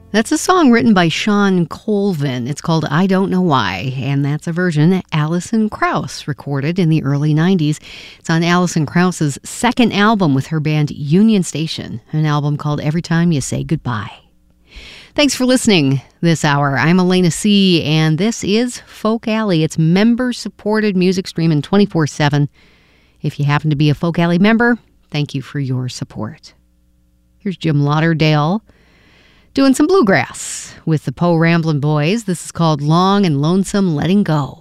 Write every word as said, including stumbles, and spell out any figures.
That's a song written by Sean Colvin. It's called I Don't Know Why, and that's a version Alison Krauss recorded in the early nineties. It's on Alison Krauss's second album with her band Union Station, an album called Every Time You Say Goodbye. Thanks for listening this hour. I'm Elena C., and this is Folk Alley. It's member-supported music streaming twenty-four seven. If you happen to be a Folk Alley member, thank you for your support. Here's Jim Lauderdale doing some bluegrass with the Poe Ramblin' Boys. This is called Long and Lonesome Letting Go.